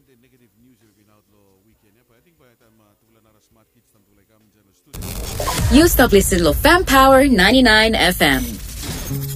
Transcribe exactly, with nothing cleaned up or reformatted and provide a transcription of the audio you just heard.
the negative news we've been outlaw weekend. Yeah, but I think by the time uh, tula nara smart kids tam tulay kam dyan studio. You stop listening to Fam Power ninety-nine F M.